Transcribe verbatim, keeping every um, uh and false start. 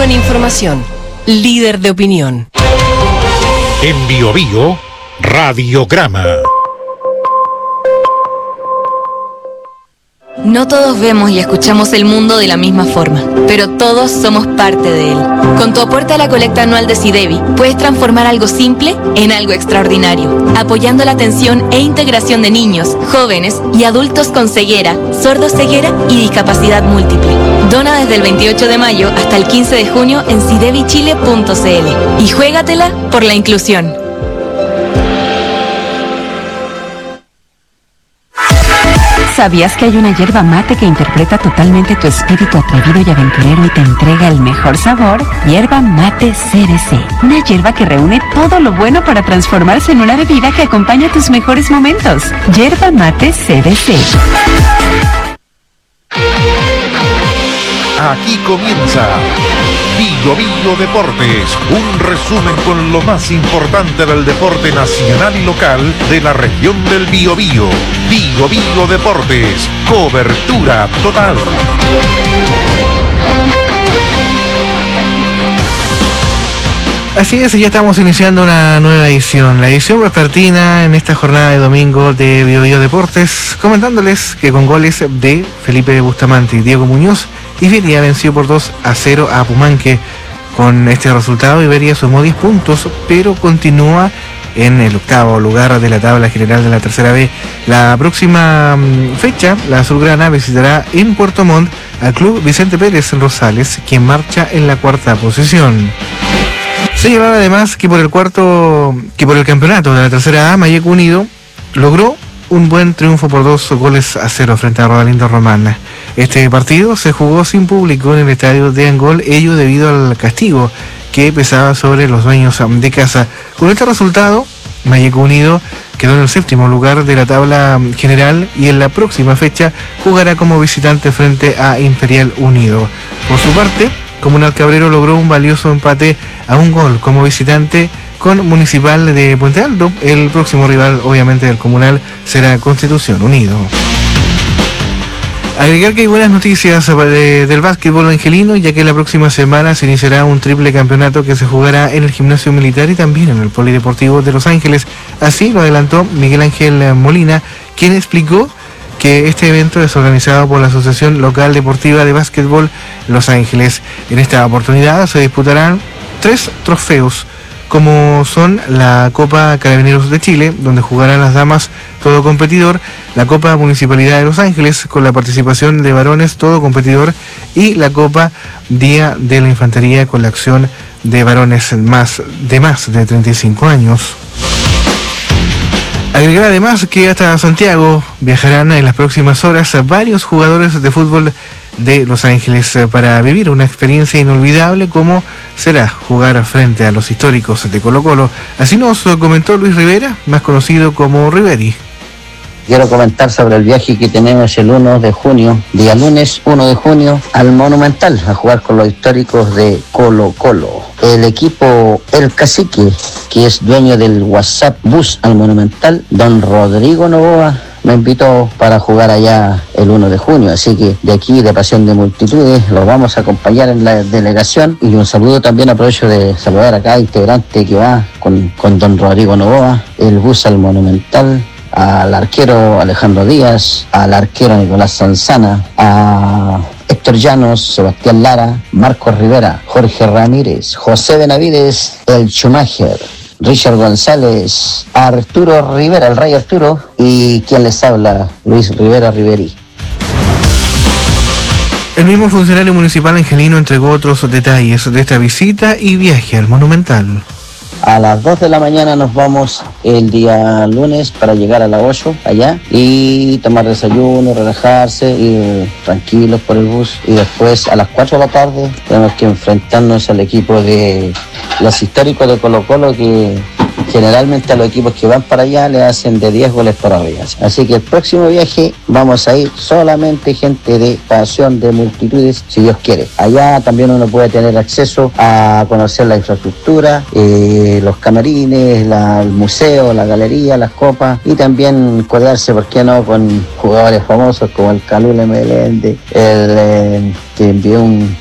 en información. Líder de opinión. En Bio Bio, Radiograma. No todos vemos y escuchamos el mundo de la misma forma, pero todos somos parte de él. Con tu aporte a la colecta anual de SIDEBI, puedes transformar algo simple en algo extraordinario, apoyando la atención e integración de niños, jóvenes y adultos con ceguera, sordoceguera y discapacidad múltiple. Dona desde el veintiocho de mayo hasta el quince de junio en sidebi chile punto c l y juégatela por la inclusión. ¿Sabías que hay una yerba mate que interpreta totalmente tu espíritu atrevido y aventurero y te entrega el mejor sabor? Yerba Mate C D C. Una yerba que reúne todo lo bueno para transformarse en una bebida que acompaña tus mejores momentos. Yerba Mate C D C. Aquí comienza Bio Bio Deportes, un resumen con lo más importante del deporte nacional y local de la región del Biobío. Bio Bio Deportes, cobertura total. Así es, ya estamos iniciando una nueva edición, la edición vespertina en esta jornada de domingo de Bio Bio Deportes, comentándoles que con goles de Felipe Bustamante y Diego Muñoz, Iberia venció por dos a cero a Pumanque. Con este resultado, Iberia sumó diez puntos, pero continúa en el octavo lugar de la tabla general de la tercera B. La próxima fecha, la azulgrana visitará en Puerto Montt al club Vicente Pérez Rosales, quien marcha en la cuarta posición. Señalar además que por el cuarto, que por el campeonato de la tercera A, Mayeco Unido logró un buen triunfo por dos goles a cero frente a Rodalindo Román. Este partido se jugó sin público en el estadio de Angol, ello debido al castigo que pesaba sobre los dueños de casa. Con este resultado, Mayeco Unido quedó en el séptimo lugar de la tabla general y en la próxima fecha jugará como visitante frente a Imperial Unido. Por su parte, Comunal Cabrero logró un valioso empate a un gol como visitante con Municipal de Puente Alto. El próximo rival, obviamente, del Comunal será Constitución Unido. Agregar que hay buenas noticias de, del básquetbol angelino, ya que la próxima semana se iniciará un triple campeonato que se jugará en el Gimnasio Militar y también en el Polideportivo de Los Ángeles. Así lo adelantó Miguel Ángel Molina, quien explicó que este evento es organizado por la Asociación Local Deportiva de Básquetbol Los Ángeles. En esta oportunidad se disputarán tres trofeos, como son la Copa Carabineros de Chile, donde jugarán las damas todo competidor, la Copa Municipalidad de Los Ángeles, con la participación de varones todo competidor, y la Copa Día de la Infantería, con la acción de varones más de más de treinta y cinco años. Agregar además que hasta Santiago viajarán en las próximas horas varios jugadores de fútbol de Los Ángeles para vivir una experiencia inolvidable como será jugar frente a los históricos de Colo Colo. Así nos comentó Luis Rivera, más conocido como Riveri. Quiero comentar sobre el viaje que tenemos el uno de junio, día lunes uno de junio, al Monumental, a jugar con los históricos de Colo Colo. El equipo El Cacique, que es dueño del WhatsApp Bus al Monumental, don Rodrigo Novoa, me invitó para jugar allá el uno de junio, así que de aquí, de Pasión de Multitudes, lo vamos a acompañar en la delegación. Y un saludo también, aprovecho de saludar a cada integrante que va con, con don Rodrigo Novoa, el Bus al Monumental, al arquero Alejandro Díaz, al arquero Nicolás Sanzana, a Héctor Llanos, Sebastián Lara, Marcos Rivera, Jorge Ramírez, José Benavides, el Schumacher, Richard González, Arturo Rivera, el Rey Arturo, y quien les habla, Luis Rivera Riveri. El mismo funcionario municipal angelino entregó otros detalles de esta visita y viaje al Monumental. A las dos de la mañana nos vamos el día lunes para llegar a las ocho allá y tomar desayuno, relajarse, ir tranquilos por el bus. Y después a las cuatro de la tarde tenemos que enfrentarnos al equipo de los históricos de Colo Colo, que generalmente a los equipos que van para allá le hacen de diez goles por arriba. Así que el próximo viaje vamos a ir solamente gente de Pasión de Multitudes, si Dios quiere. Allá también uno puede tener acceso a conocer la infraestructura, eh, los camarines, la, el museo, la galería, las copas, y también codearse, ¿por qué no?, con jugadores famosos como el Calule Meléndez, el eh, que envió un